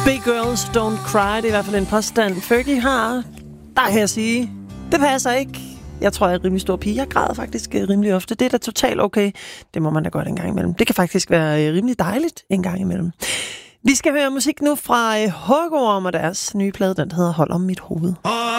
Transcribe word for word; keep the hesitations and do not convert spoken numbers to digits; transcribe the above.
Big girls don't cry, det er i hvert fald en påstand Fergie har. Der kan jeg sige, det passer ikke. Jeg tror, jeg er en rimelig stor pige. Jeg græder faktisk rimelig ofte. Det er da totalt okay. Det må man da godt en gang imellem. Det kan faktisk være rimelig dejligt en gang imellem. Vi skal høre musik nu fra Hugo og deres nye plade, den hedder Hold om mit hoved.